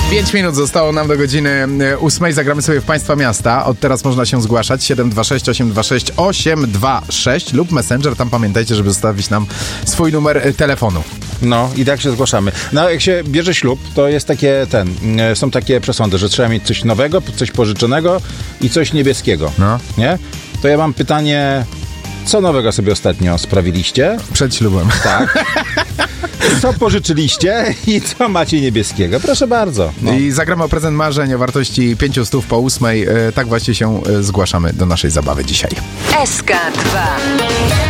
5 minut zostało nam do godziny 8. Zagramy sobie w Państwa Miasta. Od teraz można się zgłaszać 726 826 826 lub Messenger. Tam pamiętajcie, żeby zostawić nam swój numer telefonu. No i tak się zgłaszamy. No jak się bierze ślub, to jest są takie przesądy, że trzeba mieć coś nowego, coś pożyczonego i coś niebieskiego. No. Nie? To ja mam pytanie, co nowego sobie ostatnio sprawiliście? Przed ślubem. Tak. Co pożyczyliście i co macie niebieskiego? Proszę bardzo. No. I zagramy o prezent marzeń o wartości 500 po 8. Tak właśnie się zgłaszamy do naszej zabawy dzisiaj. SK2